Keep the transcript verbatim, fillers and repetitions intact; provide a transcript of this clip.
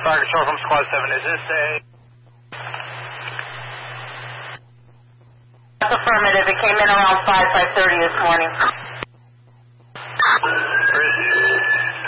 Fire Control from Squad seven. Is this a... That's affirmative. It came in around five, five thirty this morning.